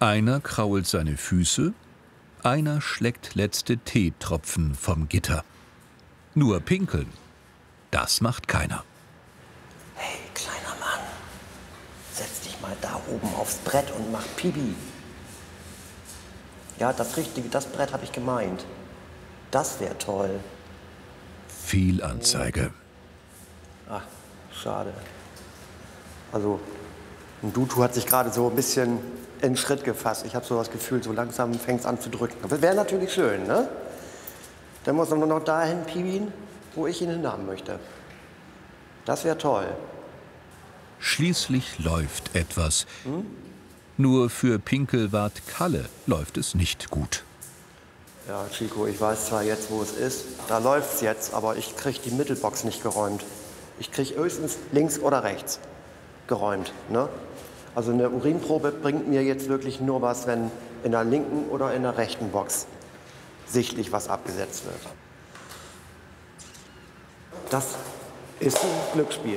Einer krault seine Füße, einer schleckt letzte Teetropfen vom Gitter. Nur pinkeln, das macht keiner. Hey, kleiner Mann, setz dich mal da oben aufs Brett und mach Pipi. Ja, das Brett habe ich gemeint. Das wäre toll. Fehlanzeige. Ach, schade. Also, ein Dutu hat sich gerade so ein bisschen in Schritt gefasst. Ich habe so das Gefühl, so langsam fängt es an zu drücken. Das wäre natürlich schön, ne? Dann muss er nur noch dahin pibien, wo ich ihn hinhaben möchte. Das wäre toll. Schließlich läuft etwas. Nur für Pinkelwart Kalle läuft es nicht gut. Ja, Chico, ich weiß zwar jetzt, wo es ist. Da läuft's jetzt, aber ich kriege die Mittelbox nicht geräumt. Ich kriege höchstens links oder rechts geräumt, ne? Also eine Urinprobe bringt mir jetzt wirklich nur was, wenn in der linken oder in der rechten Box sichtlich was abgesetzt wird. Das ist ein Glücksspiel.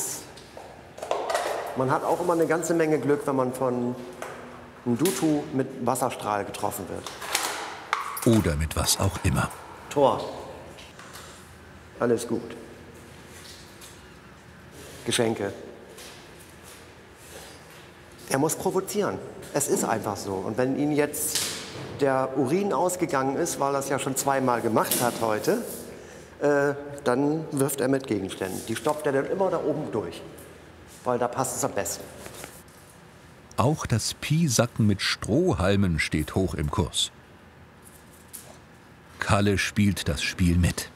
Man hat auch immer eine ganze Menge Glück, wenn man von einem Dutu mit Wasserstrahl getroffen wird. Oder mit was auch immer. Tor. Alles gut. Geschenke. Er muss provozieren. Es ist einfach so. Und wenn ihm jetzt der Urin ausgegangen ist, weil er es ja schon zweimal gemacht hat heute, dann wirft er mit Gegenständen. Die stopft er dann immer da oben durch, weil da passt es am besten. Auch das Piesacken mit Strohhalmen steht hoch im Kurs. Kalle spielt das Spiel mit.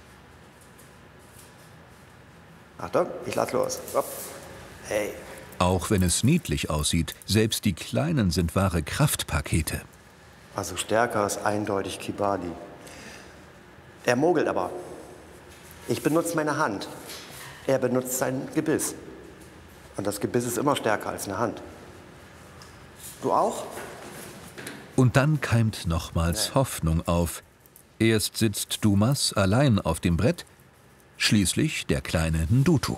Achtung, ich lass los. Hopp. Hey. Auch wenn es niedlich aussieht, selbst die Kleinen sind wahre Kraftpakete. Also stärker ist eindeutig Kibali. Er mogelt aber. Ich benutze meine Hand. Er benutzt sein Gebiss. Und das Gebiss ist immer stärker als eine Hand. Du auch? Und dann keimt nochmals Hoffnung auf. Erst sitzt Dumas allein auf dem Brett, schließlich der kleine Ndutu.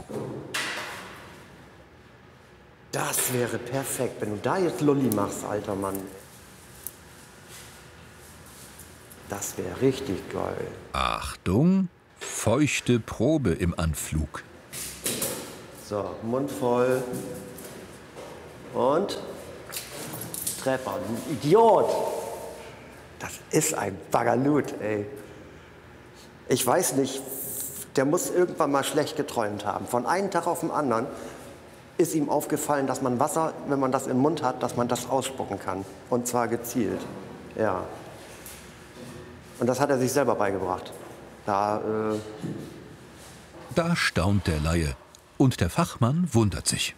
Das wäre perfekt, wenn du da jetzt Lolli machst, alter Mann. Das wäre richtig geil. Achtung, feuchte Probe im Anflug. So, Mund voll. Und Treffer. Du Idiot! Das ist ein Bagalut, ey. Ich weiß nicht, der muss irgendwann mal schlecht geträumt haben. Von einem Tag auf den anderen ist ihm aufgefallen, dass man Wasser, wenn man das im Mund hat, dass man das ausspucken kann. Und zwar gezielt. Ja. Und das hat er sich selber beigebracht. Da staunt der Laie. Und der Fachmann wundert sich.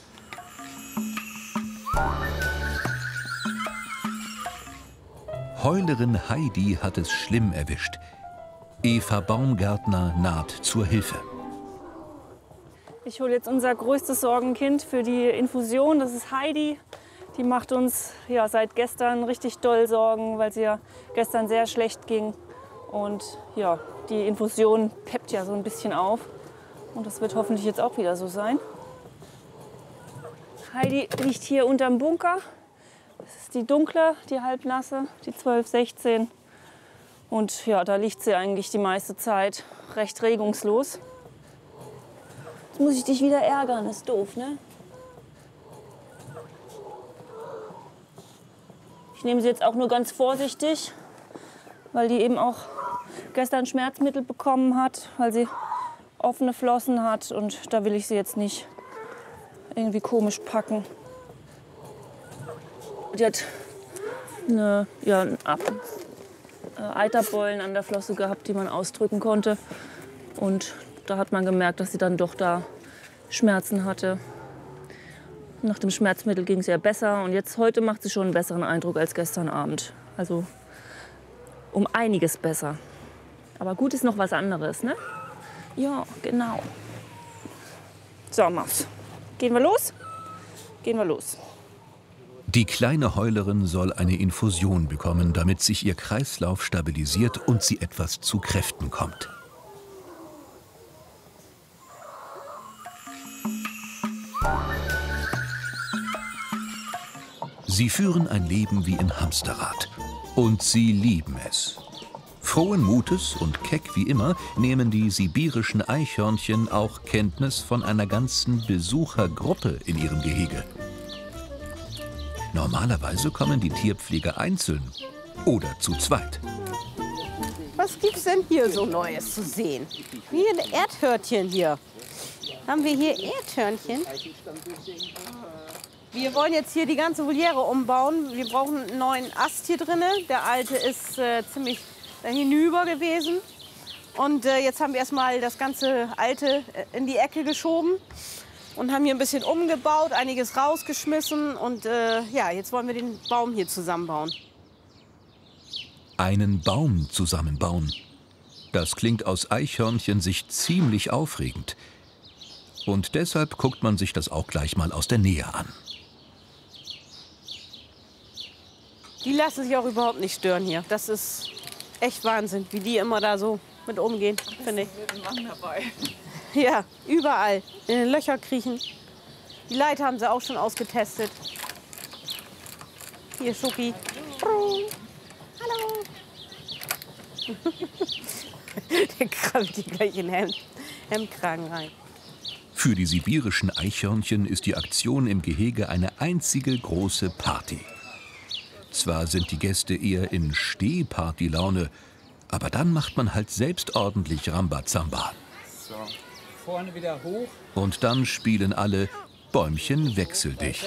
Heulerin Heidi hat es schlimm erwischt. Eva Baumgärtner naht zur Hilfe. Ich hole jetzt unser größtes Sorgenkind für die Infusion. Das ist Heidi. Die macht uns ja seit gestern richtig doll Sorgen, weil sie ja gestern sehr schlecht ging. Und ja, die Infusion peppt ja so ein bisschen auf. Und das wird hoffentlich jetzt auch wieder so sein. Heidi liegt hier unterm Bunker. Das ist die dunkle, die halbnasse, die 1216. Und ja, da liegt sie eigentlich die meiste Zeit recht regungslos. Jetzt muss ich dich wieder ärgern, ist doof, ne? Ich nehme sie jetzt auch nur ganz vorsichtig, weil die eben auch gestern Schmerzmittel bekommen hat, weil sie offene Flossen hat. Und da will ich sie jetzt nicht irgendwie komisch packen. Die hat einen Eiterbeulen an der Flosse gehabt, die man ausdrücken konnte. Und da hat man gemerkt, dass sie dann doch da Schmerzen hatte. Nach dem Schmerzmittel ging es ihr besser. Und jetzt heute macht sie schon einen besseren Eindruck als gestern Abend. Also um einiges besser. Aber gut ist noch was anderes, ne? Ja, genau. So, Maus. Gehen wir los? Gehen wir los. Die kleine Heulerin soll eine Infusion bekommen, damit sich ihr Kreislauf stabilisiert und sie etwas zu Kräften kommt. Sie führen ein Leben wie im Hamsterrad. Und sie lieben es. Frohen Mutes und keck wie immer nehmen die sibirischen Eichhörnchen auch Kenntnis von einer ganzen Besuchergruppe in ihrem Gehege. Normalerweise kommen die Tierpfleger einzeln oder zu zweit. Was gibt's denn hier so Neues zu sehen? Wie ein Erdhörnchen hier. Haben wir hier Erdhörnchen? Wir wollen jetzt hier die ganze Voliere umbauen. Wir brauchen einen neuen Ast hier drin. Der alte ist ziemlich hinüber gewesen. Und jetzt haben wir erstmal das ganze alte in die Ecke geschoben und haben hier ein bisschen umgebaut, einiges rausgeschmissen. Und ja, jetzt wollen wir den Baum hier zusammenbauen. Einen Baum zusammenbauen. Das klingt aus Eichhörnchensicht ziemlich aufregend. Und deshalb guckt man sich das auch gleich mal aus der Nähe an. Die lassen sich auch überhaupt nicht stören hier. Das ist echt Wahnsinn, wie die immer da so mit umgehen, finde ich. Ja, überall. In den Löcher kriechen. Die Leiter haben sie auch schon ausgetestet. Hier, Schoki. Hallo. Der krabbelt die gleich in den Hemdkragen rein. Für die sibirischen Eichhörnchen ist die Aktion im Gehege eine einzige große Party. Zwar sind die Gäste eher in Stehpartylaune, aber dann macht man halt selbst ordentlich Rambazamba. So, vorne wieder hoch. Und dann spielen alle Bäumchen wechsel dich.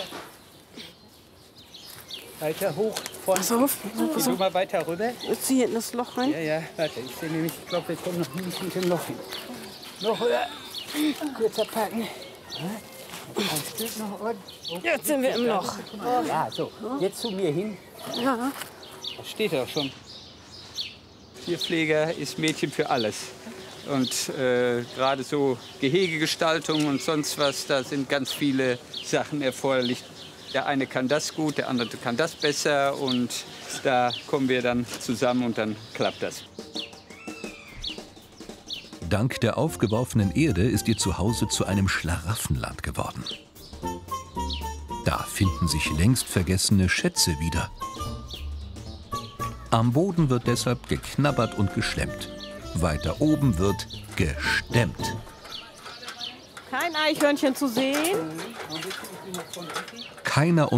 Weiter hoch. Vorne. Pass auf. Geh du mal weiter rüber. Jetzt hier hinten das Loch rein. Ja, ja, warte. Ich sehe nämlich, ich glaube, wir kommen noch nicht mit dem Loch hin. Noch höher. Kürzer packen. Ein Stück noch unten. Jetzt sind wir im Loch. Ja, so. Jetzt zu mir hin. Ja. Das steht auch schon. Tierpfleger ist Mädchen für alles. Und gerade so Gehegegestaltung und sonst was, da sind ganz viele Sachen erforderlich. Der eine kann das gut, der andere kann das besser. Und da kommen wir dann zusammen und dann klappt das. Dank der aufgeworfenen Erde ist ihr Zuhause zu einem Schlaraffenland geworden. Da finden sich längst vergessene Schätze wieder. Am Boden wird deshalb geknabbert und geschlemmt. Weiter oben wird gestemmt. Kein Eichhörnchen zu sehen. Keiner